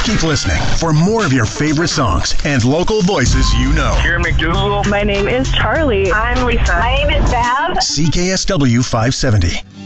Keep listening for more of your favorite songs and local voices you know. Karen McDougal. My name is Charlie. I'm Lisa. My name is Bev. CKSW 570.